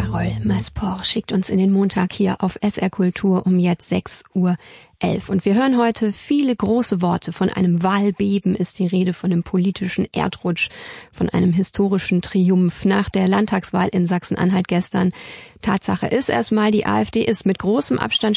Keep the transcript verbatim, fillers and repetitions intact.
Carol Masport schickt uns in den Montag hier auf S R Kultur um jetzt sechs Uhr elf. Und wir hören heute viele große Worte. Von einem Wahlbeben ist die Rede, von einem politischen Erdrutsch, von einem historischen Triumph nach der Landtagswahl in Sachsen-Anhalt gestern. Tatsache ist erstmal, die AfD ist mit großem Abstand